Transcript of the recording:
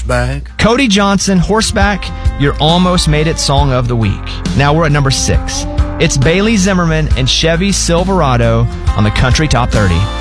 horseback. Cody Johnson, Horseback, your almost made it song of the week. Now we're at number 6. It's Bailey Zimmerman and Chevy Silverado on the Country Top 30.